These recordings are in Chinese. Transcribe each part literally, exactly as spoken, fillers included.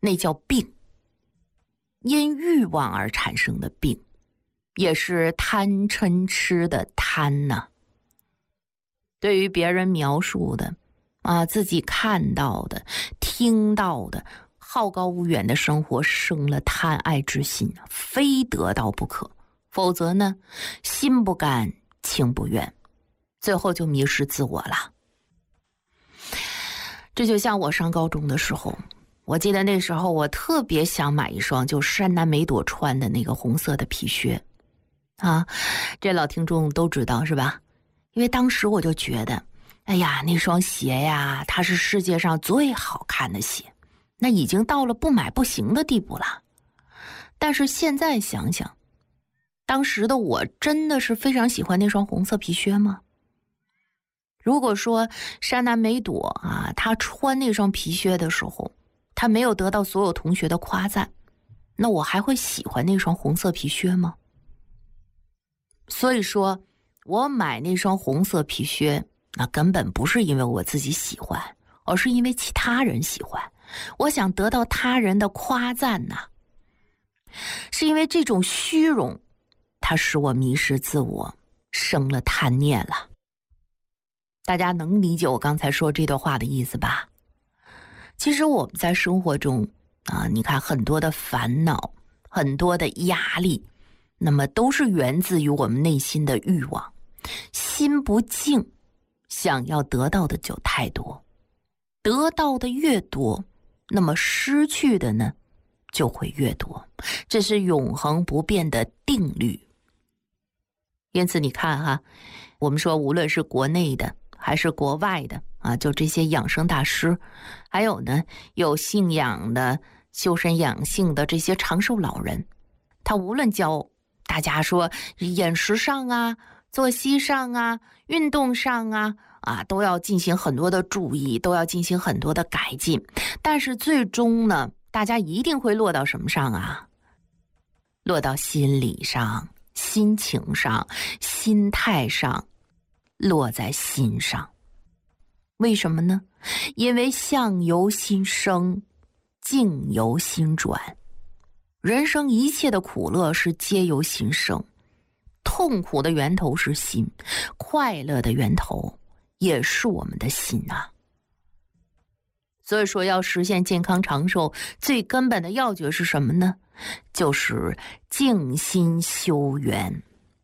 那叫病，因欲望而产生的病，也是贪嗔痴的贪呐、啊。对于别人描述的啊，自己看到的、听到的，好高骛远的生活，生了贪爱之心，非得到不可。否则呢，心不甘情不愿，最后就迷失自我了。这就像我上高中的时候，我记得那时候我特别想买一双就山南美朵穿的那个红色的皮靴啊，这老听众都知道是吧？因为当时我就觉得，哎呀，那双鞋呀，它是世界上最好看的鞋，那已经到了不买不行的地步了。但是现在想想，当时的我真的是非常喜欢那双红色皮靴吗？如果说山南美朵啊，她穿那双皮靴的时候，她没有得到所有同学的夸赞，那我还会喜欢那双红色皮靴吗？所以说我买那双红色皮靴，那根本不是因为我自己喜欢，而是因为其他人喜欢，我想得到他人的夸赞呐、啊。是因为这种虚荣，它使我迷失自我，生了贪念了。大家能理解我刚才说这段话的意思吧？其实我们在生活中啊，你看很多的烦恼，很多的压力，那么都是源自于我们内心的欲望。心不静，想要得到的就太多，得到的越多，那么失去的呢就会越多，这是永恒不变的定律。因此你看哈，我们说无论是国内的还是国外的啊，就这些养生大师，还有呢有信仰的修身养性的这些长寿老人，他无论教大家说饮食上啊、作息上啊、运动上啊啊都要进行很多的注意，都要进行很多的改进，但是最终呢，大家一定会落到什么上啊？落到心理上、心情上、心态上，落在心上。为什么呢？因为相由心生，境由心转。人生一切的苦乐是皆由心生，痛苦的源头是心，快乐的源头也是我们的心啊。所以说要实现健康长寿，最根本的要诀是什么呢？就是静心修缘。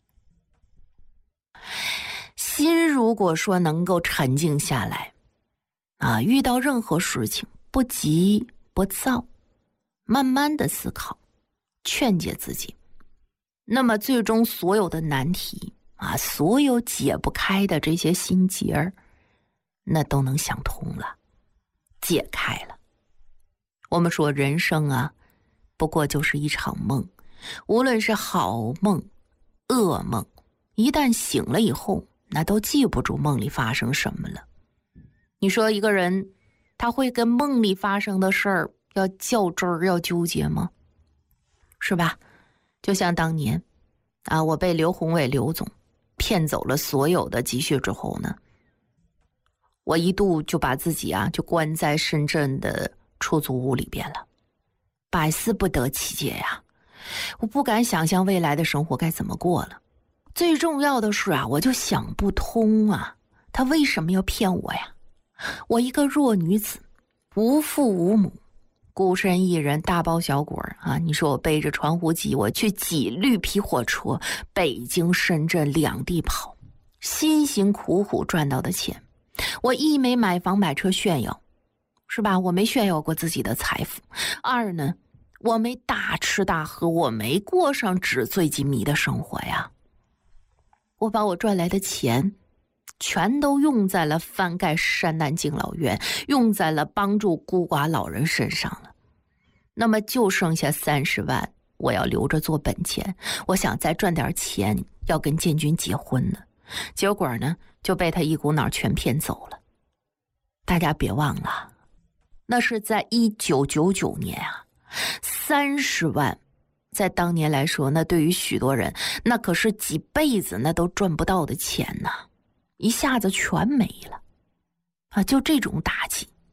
心如果说能够沉静下来啊，遇到任何事情不急不躁，慢慢的思考，劝解自己，那么最终所有的难题啊，所有解不开的这些心结儿，那都能想通了，解开了。我们说人生啊，不过就是一场梦，无论是好梦、噩梦，一旦醒了以后，那都记不住梦里发生什么了。你说一个人他会跟梦里发生的事儿要较真儿、要纠结吗？是吧？就像当年啊，我被刘宏伟刘总骗走了所有的积蓄之后呢，我一度就把自己啊就关在深圳的出租屋里边了，百思不得其解呀，我不敢想象未来的生活该怎么过了。最重要的是啊，我就想不通啊，他为什么要骗我呀？我一个弱女子，无父无母，孤身一人，大包小裹啊！你说我背着传呼机，我去挤绿皮火车，北京、深圳两地跑，辛辛苦苦赚到的钱，我一没买房买车炫耀，是吧？我没炫耀过自己的财富。二呢，我没大吃大喝，我没过上纸醉金迷的生活呀。我把我赚来的钱全都用在了翻盖山南敬老院，用在了帮助孤寡老人身上了。那么就剩下三十万，我要留着做本钱，我想再赚点钱，要跟建军结婚呢。结果呢，就被他一股脑全骗走了。大家别忘了，那是在一九九九年啊，三十万。在当年来说，那对于许多人，那可是几辈子那都赚不到的钱呐，一下子全没了啊！就这种打击，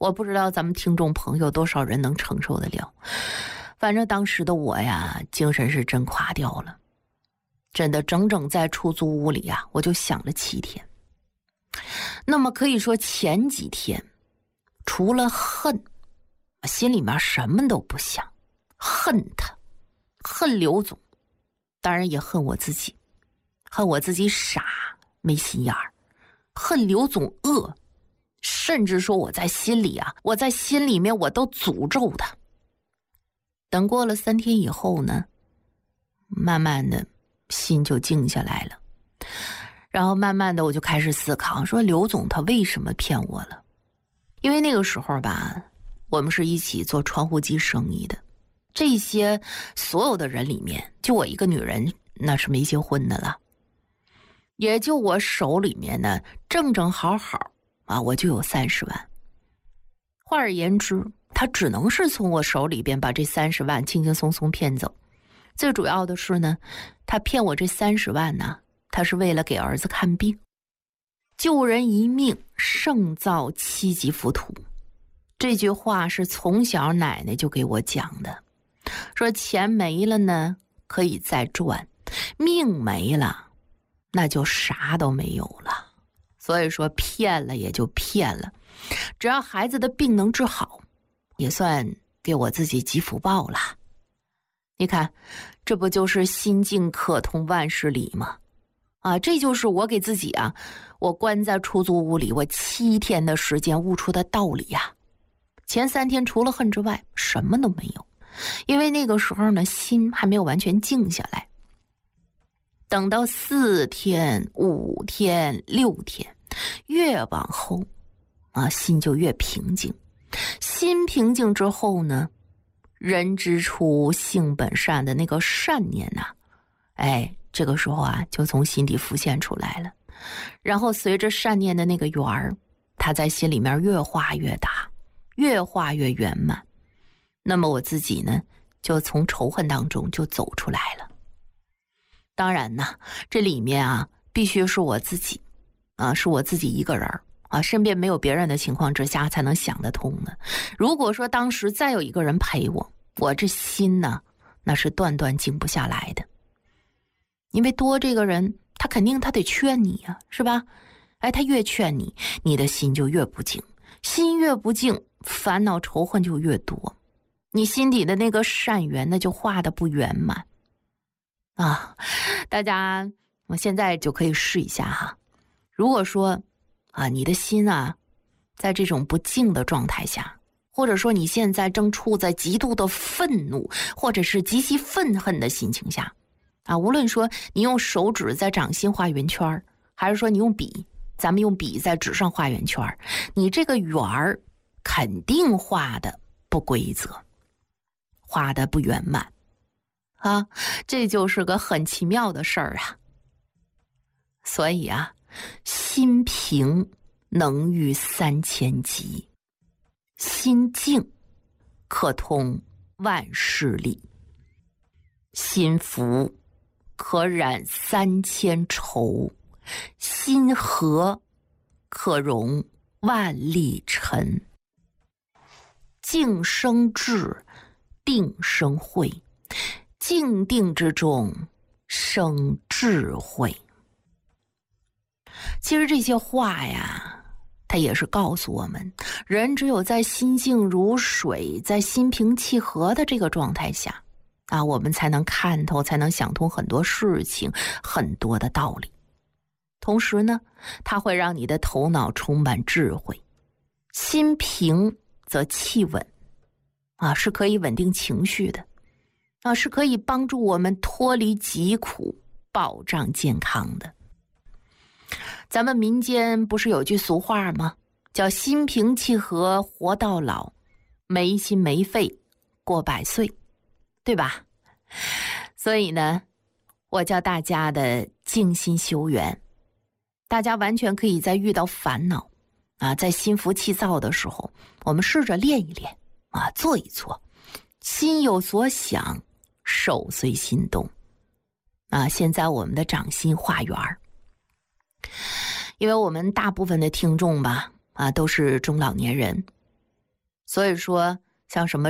我不知道咱们听众朋友多少人能承受得了。反正当时的我呀，精神是真垮掉了，真的整整在出租屋里啊，我就想了七天。那么可以说前几天除了恨，心里面什么都不想，恨他，恨刘总，当然也恨我自己，恨我自己傻没心眼儿，恨刘总恶，甚至说我在心里啊，我在心里面我都诅咒他。等过了三天以后呢，慢慢的心就静下来了，然后慢慢的我就开始思考，说刘总他为什么骗我了？因为那个时候吧，我们是一起做窗户机生意的，这些所有的人里面，就我一个女人那是没结婚的了，也就我手里面呢正正好好啊，我就有三十万。换而言之，他只能是从我手里边把这三十万轻轻松松骗走。最主要的是呢，他骗我这三十万呢，他是为了给儿子看病。救人一命胜造七级浮屠，这句话是从小奶奶就给我讲的，说钱没了呢可以再赚，命没了那就啥都没有了。所以说骗了也就骗了，只要孩子的病能治好，也算给我自己积福报了。你看，这不就是心静可通万事理吗？啊，这就是我给自己啊，我关在出租屋里我七天的时间悟出的道理呀。前三天除了恨之外什么都没有，因为那个时候呢心还没有完全静下来。等到四天五天六天，越往后啊心就越平静。心平静之后呢，人之初性本善的那个善念呐、啊，哎这个时候啊就从心底浮现出来了。然后随着善念的那个圆儿，它在心里面越画越大，越画越圆满。那么我自己呢就从仇恨当中就走出来了。当然呢，这里面啊必须是我自己啊，是我自己一个人啊，身边没有别人的情况之下才能想得通的。如果说当时再有一个人陪我，我这心呢那是断断静不下来的。因为多这个人他肯定他得劝你呀、啊，是吧？哎，他越劝你，你的心就越不静，心越不静，烦恼仇恨就越多，你心底的那个善缘那就画得不圆满啊。大家我现在就可以试一下哈，如果说啊你的心啊在这种不静的状态下，或者说你现在正处在极度的愤怒或者是极其愤恨的心情下啊，无论说你用手指在掌心画圆圈，还是说你用笔，咱们用笔在纸上画圆圈，你这个圆儿肯定画的不规则，画的不圆满啊，这就是个很奇妙的事儿啊。所以啊，心平能御三千疾，心静可通万事理，心服可染三千愁，心和可容万里尘。静生智，定生慧，静定之中生智慧。其实这些话呀，它也是告诉我们，人只有在心静如水，在心平气和的这个状态下啊，我们才能看透，才能想通很多事情，很多的道理。同时呢，它会让你的头脑充满智慧。心平则气稳啊，是可以稳定情绪的啊，是可以帮助我们脱离疾苦，保障健康的。咱们民间不是有句俗话吗？叫心平气和活到老，没心没肺过百岁，对吧？所以呢，我教大家的静心修缘，大家完全可以在遇到烦恼啊，在心浮气躁的时候，我们试着练一练啊，做一做，心有所想，手随心动啊。现在我们的掌心画圆儿，因为我们大部分的听众吧啊都是中老年人所以说像什么